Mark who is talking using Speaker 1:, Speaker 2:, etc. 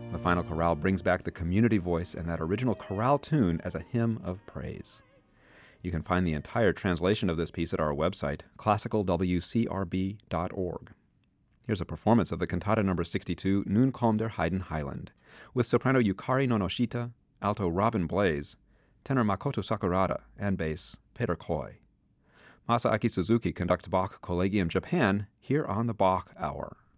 Speaker 1: The final chorale brings back the community voice and that original chorale tune as a hymn of praise. You can find the entire translation of this piece at our website, classicalwcrb.org. Here's a performance of the cantata number 62, Nun kommt der Heiden Heiland, with soprano Yukari Nonoshita, alto Robin Blaze, tenor Makoto Sakurada, and bass Peter Koi. Masaaki Suzuki conducts Bach Collegium Japan here on the Bach Hour.